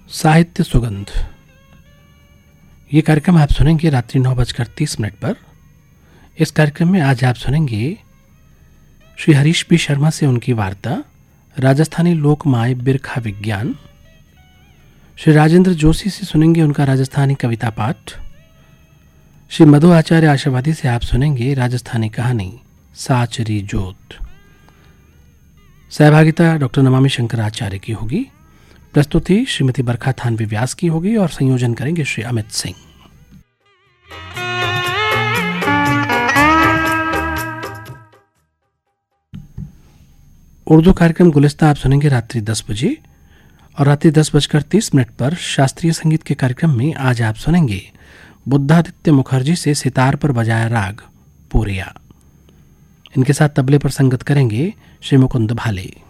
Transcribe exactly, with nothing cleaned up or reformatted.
साहित्य सुगंध। ये कार्यक्रम आप सुनेंगे रात्रि नौ बजकर तीस मिनट पर। इस कार्यक्रम में आज आप सुनेंगे श्री हरीश पी शर्मा से उनकी वार्ता राजस्थानी लोकमाय बिरखा विज्ञान। श्री राजेंद्र जोशी से सुनेंगे उनका राजस्थानी कविता पाठ। श्री मधु आचार्य आशावादी से आप सुनेंगे राजस्थानी कहानी साचरी जोत। सहभागिता डॉक्टर नमामि शंकर आचार्य की होगी। प्रस्तुति श्रीमती बरखा थानवी व्यास की होगी और संयोजन करेंगे श्री अमित सिंह। उर्दू कार्यक्रम गुलिस्ता आप सुनेंगे रात्रि दस बजे और रात्रि दस बजकर तीस मिनट पर शास्त्रीय संगीत के कार्यक्रम में आज आप सुनेंगे बुद्धादित्य मुखर्जी से सितार पर बजाया राग पूरिया। इनके साथ तबले पर संगत करेंगे श्री मुकुंद भाले।